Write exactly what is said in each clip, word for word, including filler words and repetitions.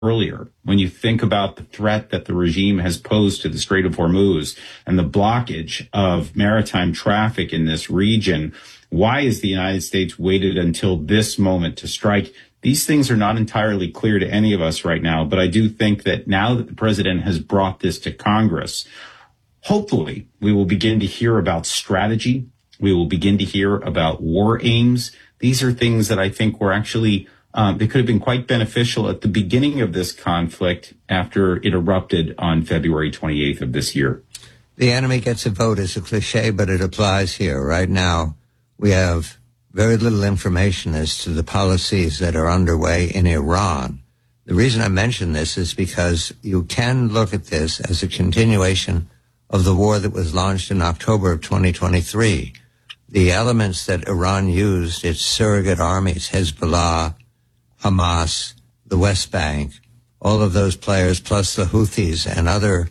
earlier. When you think about the threat that the regime has posed to the Strait of Hormuz and the blockage of maritime traffic in this region, why has the United States waited until this moment to strike? These things are not entirely clear to any of us right now, but I do think that now that the president has brought this to Congress, hopefully we will begin to hear about strategy. We will begin to hear about war aims. These are things that I think were actually, um, they could have been quite beneficial at the beginning of this conflict after it erupted on February twenty-eighth of this year. The enemy gets a vote is a cliche, but it applies here. Right now, we have very little information as to the policies that are underway in Iran. The reason I mention this is because you can look at this as a continuation of the war that was launched in October of twenty twenty-three. The elements that Iran used, its surrogate armies, Hezbollah, Hamas, the West Bank, all of those players, plus the Houthis and other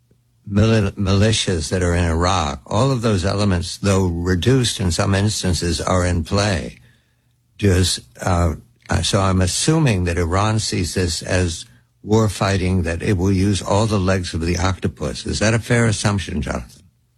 mil- militias that are in Iraq, all of those elements, though reduced in some instances, are in play. Just, uh, so I'm assuming that Iran sees this as war fighting, that it will use all the legs of the octopus. Is that a fair assumption, Jonathan?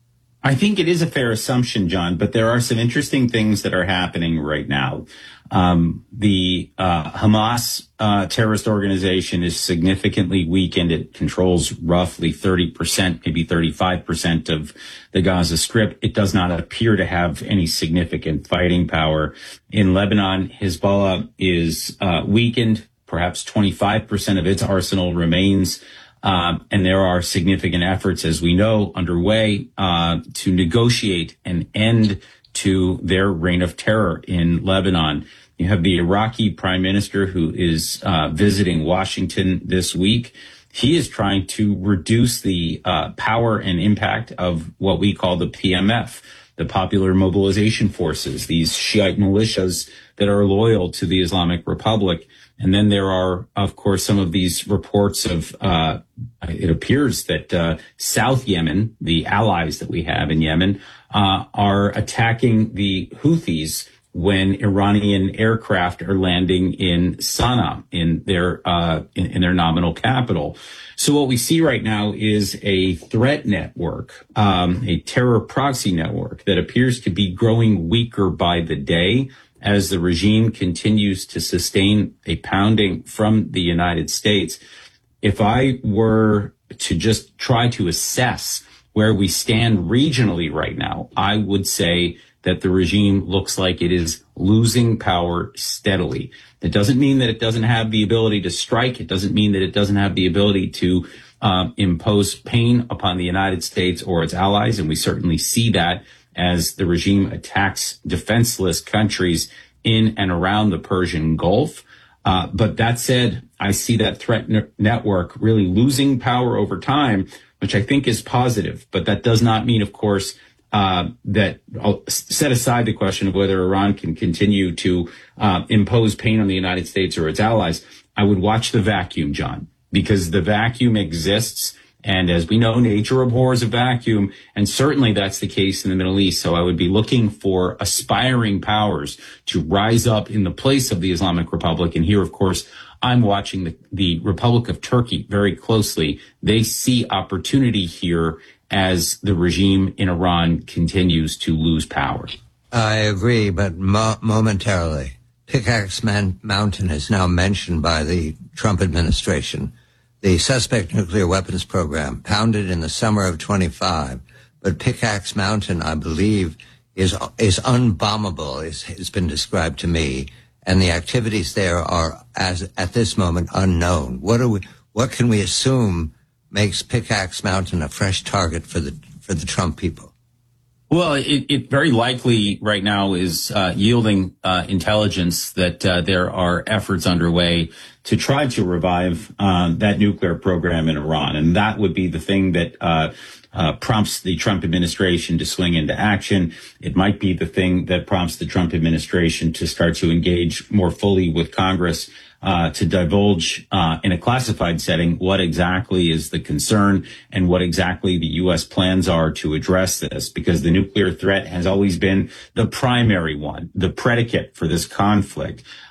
I think it is a fair assumption, John, but there are some interesting things that are happening right now. Um, the uh, Hamas uh, terrorist organization is significantly weakened. It controls roughly thirty percent, maybe thirty-five percent of the Gaza Strip. It does not appear to have any significant fighting power. In Lebanon, Hezbollah is uh, weakened. Perhaps twenty-five percent of its arsenal remains. Um, and there are significant efforts, as we know, underway uh, to negotiate an end to their reign of terror in Lebanon. You have the Iraqi prime minister who is uh, visiting Washington this week. He is trying to reduce the uh, power and impact of what we call the P M F, the Popular Mobilization Forces, these Shiite militias that are loyal to the Islamic Republic. And then there are, of course, some of these reports of, uh, it appears that, uh, South Yemen, the allies that we have in Yemen, uh, are attacking the Houthis when Iranian aircraft are landing in Sana'a, in their, uh, in, in their nominal capital. So what we see right now is a threat network, um, a terror proxy network that appears to be growing weaker by the day, as the regime continues to sustain a pounding from the United States. If I were to just try to assess where we stand regionally right now, I would say that the regime looks like it is losing power steadily. It doesn't mean that it doesn't have the ability to strike. It doesn't mean that it doesn't have the ability to um, impose pain upon the United States or its allies, and we certainly see that as the regime attacks defenseless countries in and around the Persian Gulf. Uh, but that said, I see that threat ne- network really losing power over time, which I think is positive. But that does not mean, of course, uh, that I'll set aside the question of whether Iran can continue to uh, impose pain on the United States or its allies. I would watch the vacuum, John, because the vacuum exists. And as we know, nature abhors a vacuum, and certainly that's the case in the Middle East. So I would be looking for aspiring powers to rise up in the place of the Islamic Republic. And here, of course, I'm watching the, the Republic of Turkey very closely. They see opportunity here as the regime in Iran continues to lose power. I agree, but mo- momentarily. Pickaxe Man- Mountain is now mentioned by the Trump administration. The suspect nuclear weapons program, pounded in the summer of twenty-five, but Pickaxe Mountain, I believe, is is unbombable, is, has been described to me, and the activities there are, as at this moment, unknown. What are we? What can we assume makes Pickaxe Mountain a fresh target for the for the Trump people? Well, it, it very likely right now is uh, yielding uh, intelligence that uh, there are efforts underway to try to revive uh, that nuclear program in Iran. And that would be the thing that uh, uh, prompts the Trump administration to swing into action. It might be the thing that prompts the Trump administration to start to engage more fully with Congress Uh, to divulge uh, in a classified setting what exactly is the concern and what exactly the U S plans are to address this, because the nuclear threat has always been the primary one, the predicate for this conflict.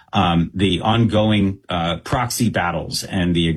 um, the ongoing uh, proxy battles and the